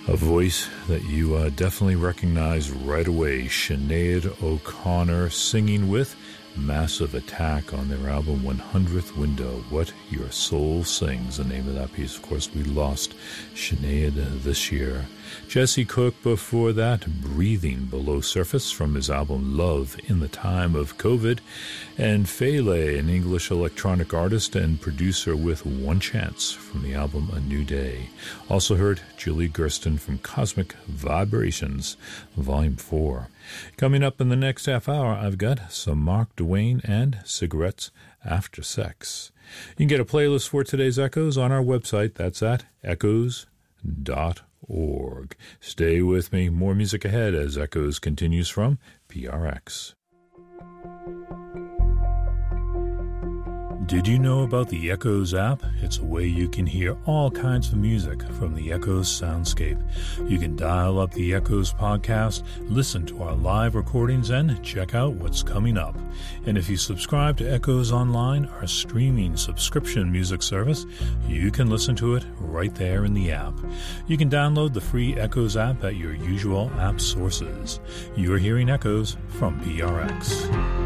A voice that you definitely recognize right away, Sinead O'Connor singing with Massive Attack on their album 100th Window, What Your Soul Sings, the name of that piece. Of course, we lost Sinead this year. Jesse Cook before that, Breathing Below Surface from his album Love in the Time of COVID. And Fele, an English electronic artist and producer with One Chance from the album A New Day. Also heard Julie Gersten from Cosmic Vibrations, Volume 4. Coming up in the next half hour, I've got some Mark Duane and Cigarettes After Sex. You can get a playlist for today's Echoes on our website. That's at echoes.org. Stay with me. More music ahead as Echoes continues from PRX. Did you know about the Echoes app? It's a way you can hear all kinds of music from the Echoes soundscape. You can dial up the Echoes podcast, listen to our live recordings, and check out what's coming up. And if you subscribe to Echoes Online, our streaming subscription music service, you can listen to it right there in the app. You can download the free Echoes app at your usual app sources. You're hearing Echoes from PRX.